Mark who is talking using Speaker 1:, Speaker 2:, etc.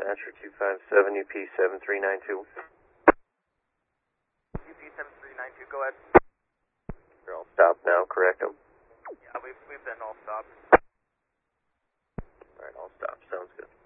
Speaker 1: Dispatcher 257, UP 7392.
Speaker 2: UP 7392, go ahead.
Speaker 1: You're all stopped now, correct?
Speaker 2: Yeah, we've been all stopped.
Speaker 1: Alright, all stopped. Sounds good.